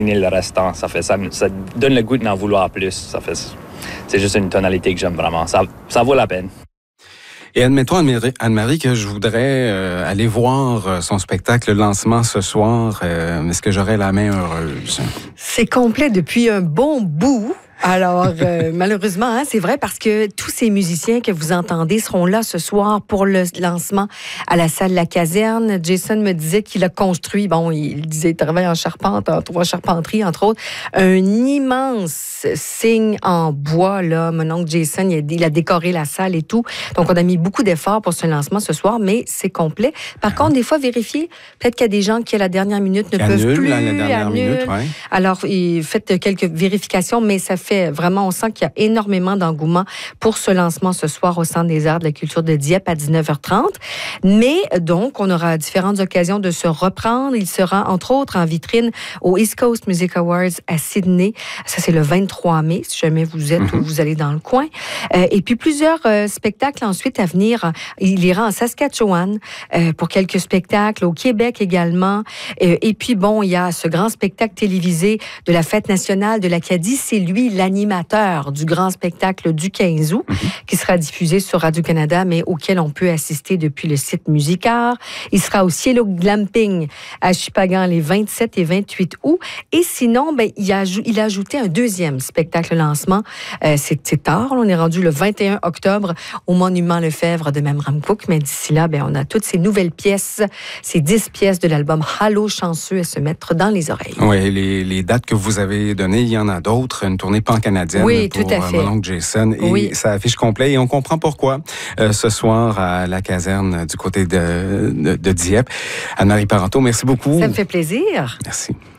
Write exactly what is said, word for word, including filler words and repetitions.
le restant. Ça fait ça, ça donne le goût d'en vouloir plus. Ça fait, c'est juste une tonalité que j'aime vraiment. Ça, ça vaut la peine. Et admettons, Anne-Marie, que je voudrais euh, aller voir son spectacle, le lancement ce soir. Euh, est-ce que j'aurais la main heureuse? C'est complet depuis un bon bout. Alors, euh, malheureusement, hein, c'est vrai parce que tous ces musiciens que vous entendez seront là ce soir pour le lancement à la salle La Caserne. Jason me disait qu'il a construit, bon, il disait qu'il travaille en charpente, en trois charpenteries, entre autres, un immense signe en bois, là. Mon oncle Jason, il a, il a décoré la salle et tout. Donc, on a mis beaucoup d'efforts pour ce lancement ce soir, mais c'est complet. Par contre, des fois, vérifiez, peut-être qu'il y a des gens qui, à la dernière minute, ne qui peuvent annule, plus. Là, la dernière annule. minute, ouais. Alors, faites quelques vérifications, mais ça fait vraiment, on sent qu'il y a énormément d'engouement pour ce lancement ce soir au Centre des arts de la culture de Dieppe à dix-neuf heures trente. Mais donc, on aura différentes occasions de se reprendre. Il sera, entre autres, en vitrine au East Coast Music Awards à Sydney. Ça, c'est le vingt-trois mai, si jamais vous êtes mm-hmm. ou vous allez dans le coin. Euh, et puis, plusieurs euh, spectacles ensuite à venir. Il ira en Saskatchewan euh, pour quelques spectacles, au Québec également. Euh, et puis, bon, il y a ce grand spectacle télévisé de la Fête nationale de l'Acadie. C'est lui, l'animateur du grand spectacle du quinze août, mm-hmm. qui sera diffusé sur Radio-Canada, mais auquel on peut assister depuis le site Musicart. Il sera au Cielo Glamping à Shippagan les vingt-sept et vingt-huit août. Et sinon, ben, il, a, il a ajouté un deuxième spectacle lancement. Euh, c'est, c'est tard, on est rendu le vingt et un octobre au Monument Lefebvre de Memramcook, mais d'ici là, ben, on a toutes ces nouvelles pièces, ces dix pièces de l'album Halo chanceux à se mettre dans les oreilles. Oui, les, les dates que vous avez données, il y en a d'autres. Une tournée pan-canadienne oui, pour tout à fait. mon oncle Jason. Et oui. ça affiche complet. Et on comprend pourquoi euh, ce soir à la caserne du côté de, de, de Dieppe. Anne-Marie Parenteau, merci beaucoup. Ça me fait plaisir. Merci.